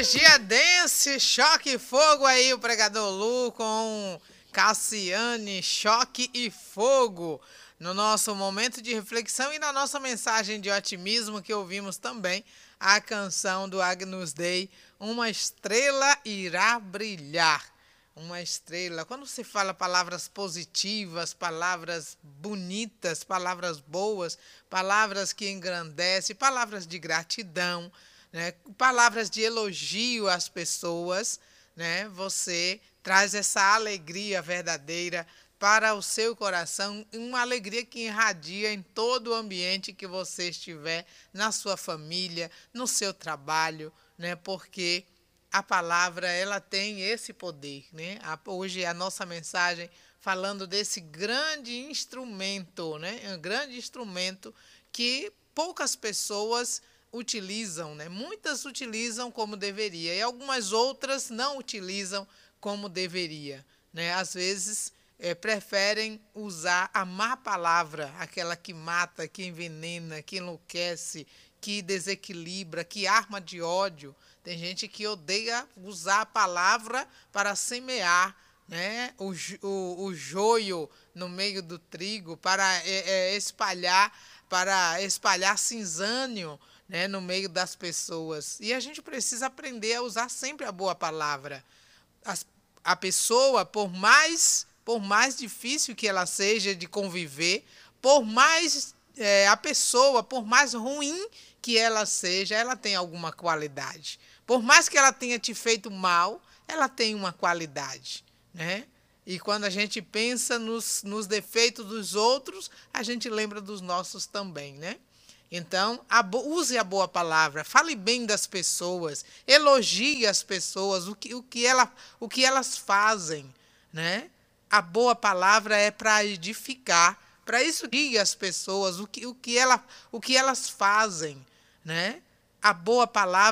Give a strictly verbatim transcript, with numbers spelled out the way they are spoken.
Energia Dance, Choque e Fogo aí, o Pregador Lu com Cassiane, Choque e Fogo. No nosso momento de reflexão e na nossa mensagem de otimismo que ouvimos também a canção do Agnus Dei, Uma Estrela Irá Brilhar. Uma estrela, quando você fala palavras positivas, palavras bonitas, palavras boas, palavras que engrandecem, palavras de gratidão, né, palavras de elogio às pessoas, né, você traz essa alegria verdadeira para o seu coração, uma alegria que irradia em todo o ambiente que você estiver, na sua família, no seu trabalho, né, porque a palavra, ela tem esse poder, né? Hoje a nossa mensagem falando desse grande instrumento, né? Um grande instrumento que poucas pessoas utilizam, né? Muitas utilizam como deveria e algumas outras não utilizam como deveria, né? Às vezes é, preferem usar a má palavra, aquela que mata, que envenena, que enlouquece, que desequilibra, que arma de ódio. Tem gente que odeia usar a palavra para semear, né, o, o, o joio no meio do trigo, para é, é, espalhar, para espalhar cinzânio, né, no meio das pessoas. E a gente precisa aprender a usar sempre a boa palavra. As, a pessoa, por mais, por mais difícil que ela seja de conviver, por mais é, a pessoa, por mais ruim que ela seja, ela tem alguma qualidade. Por mais que ela tenha te feito mal, ela tem uma qualidade, né? E quando a gente pensa nos, nos defeitos dos outros, a gente lembra dos nossos também, né? Então, a, use a boa palavra, fale bem das pessoas, elogie as pessoas, o que, o que, ela, o que elas fazem, né? A boa palavra é para edificar, para isso guie as pessoas, o que, o, que ela, o que elas fazem, né? A boa palavra